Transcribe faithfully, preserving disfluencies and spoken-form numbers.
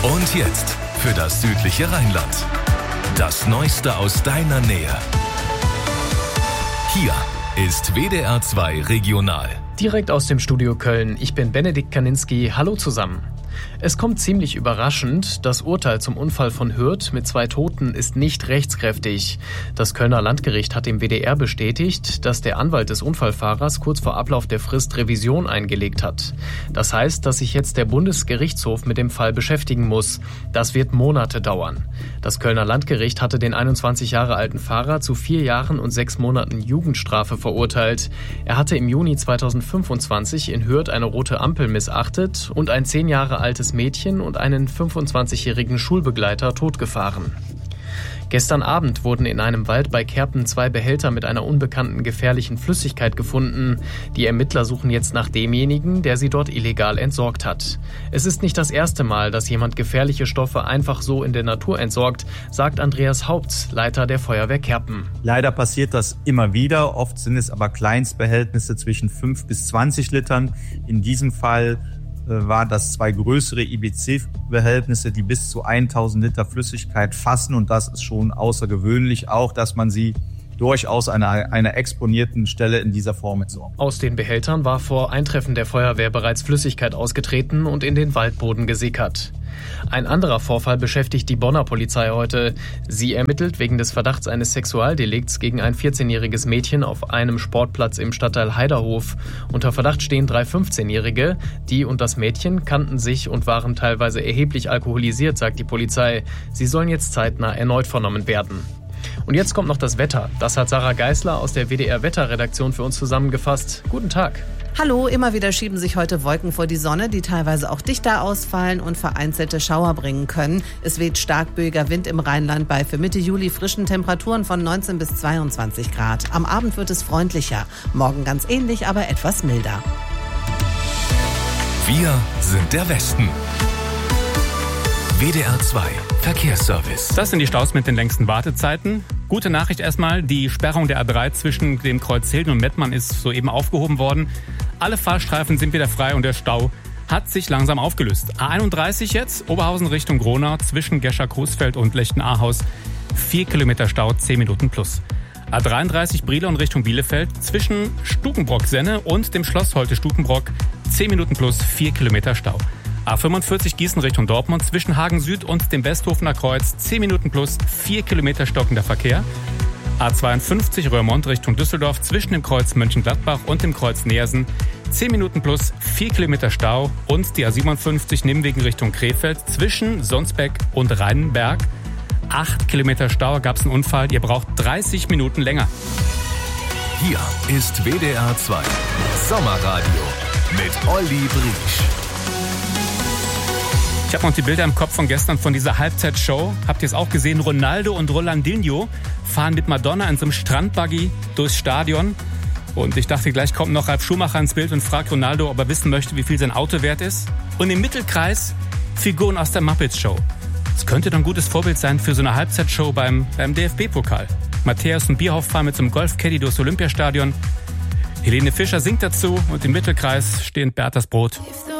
Und jetzt für das südliche Rheinland. Das Neueste aus deiner Nähe. Hier ist W D R zwei Regional. Direkt aus dem Studio Köln. Ich bin Benedikt Kaninski. Hallo zusammen. Es kommt ziemlich überraschend. Das Urteil zum Unfall von Hürth mit zwei Toten ist nicht rechtskräftig. Das Kölner Landgericht hat dem W D R bestätigt, dass der Anwalt des Unfallfahrers kurz vor Ablauf der Frist Revision eingelegt hat. Das heißt, dass sich jetzt der Bundesgerichtshof mit dem Fall beschäftigen muss. Das wird Monate dauern. Das Kölner Landgericht hatte den einundzwanzig Jahre alten Fahrer zu vier Jahren und sechs Monaten Jugendstrafe verurteilt. Er hatte im Juni zweitausendfünfundzwanzig in Hürth eine rote Ampel missachtet und ein zehn Jahre altes Mädchen und einen fünfundzwanzigjährigen Schulbegleiter totgefahren. Gestern Abend wurden in einem Wald bei Kerpen zwei Behälter mit einer unbekannten gefährlichen Flüssigkeit gefunden. Die Ermittler suchen jetzt nach demjenigen, der sie dort illegal entsorgt hat. Es ist nicht das erste Mal, dass jemand gefährliche Stoffe einfach so in der Natur entsorgt, sagt Andreas Haupt, Leiter der Feuerwehr Kerpen. Leider passiert das immer wieder. Oft sind es aber Kleinstbehältnisse zwischen fünf bis zwanzig Litern. In diesem Fall war das zwei größere I B C-Behältnisse, die bis zu tausend Liter Flüssigkeit fassen. Und das ist schon außergewöhnlich, auch dass man sie durchaus an einer, einer exponierten Stelle in dieser Form entsorgt. Aus den Behältern war vor Eintreffen der Feuerwehr bereits Flüssigkeit ausgetreten und in den Waldboden gesickert. Ein anderer Vorfall beschäftigt die Bonner Polizei heute. Sie ermittelt wegen des Verdachts eines Sexualdelikts gegen ein vierzehnjähriges Mädchen auf einem Sportplatz im Stadtteil Heiderhof. Unter Verdacht stehen drei fünfzehnjährige. Die und das Mädchen kannten sich und waren teilweise erheblich alkoholisiert, sagt die Polizei. Sie sollen jetzt zeitnah erneut vernommen werden. Und jetzt kommt noch das Wetter. Das hat Sarah Geisler aus der W D R-Wetterredaktion für uns zusammengefasst. Guten Tag. Hallo, immer wieder schieben sich heute Wolken vor die Sonne, die teilweise auch dichter ausfallen und vereinzelte Schauer bringen können. Es weht stark böiger Wind im Rheinland bei für Mitte Juli frischen Temperaturen von neunzehn bis zweiundzwanzig Grad. Am Abend wird es freundlicher, morgen ganz ähnlich, aber etwas milder. Wir sind der Westen. W D R zwei Verkehrsservice. Das sind die Staus mit den längsten Wartezeiten. Gute Nachricht erstmal, die Sperrung der A drei zwischen dem Kreuz Hilden und Mettmann ist soeben aufgehoben worden. Alle Fahrstreifen sind wieder frei und der Stau hat sich langsam aufgelöst. A einunddreißig jetzt, Oberhausen Richtung Gronau, zwischen Gescher-Coesfeld und Lechten-Ahaus. Vier Kilometer Stau, zehn Minuten plus. A dreiunddreißig Brilon Richtung Bielefeld, zwischen Stukenbrock-Senne und dem Schloss Holte-Stukenbrock. zehn Minuten plus, vier Kilometer Stau. A fünfundvierzig Gießen Richtung Dortmund, zwischen Hagen Süd und dem Westhofener Kreuz, zehn Minuten plus, vier Kilometer stockender Verkehr. A zweiundfünfzig Röhrmond Richtung Düsseldorf, zwischen dem Kreuz Mönchengladbach und dem Kreuz Neersen, zehn Minuten plus, vier Kilometer Stau. Und die A siebenundfünfzig Nimwegen Richtung Krefeld, zwischen Sonsbeck und Rheinberg, acht Kilometer Stau, gab es einen Unfall, ihr braucht dreißig Minuten länger. Hier ist W D R zwei Sommerradio mit Olli Briesch. Ich habe noch die Bilder im Kopf von gestern von dieser Halbzeitshow. Habt ihr es auch gesehen? Ronaldo und Rolandinho fahren mit Madonna in so einem Strandbuggy durchs Stadion. Und ich dachte, gleich kommt noch Ralf Schumacher ins Bild und fragt Ronaldo, ob er wissen möchte, wie viel sein Auto wert ist. Und im Mittelkreis Figuren aus der Muppets Show. Das könnte doch ein gutes Vorbild sein für so eine Halbzeitshow beim, beim D F B-Pokal. Matthäus und Bierhoff fahren mit so einem Golfcaddy durchs Olympiastadion. Helene Fischer singt dazu und im Mittelkreis steht Berthas Brot.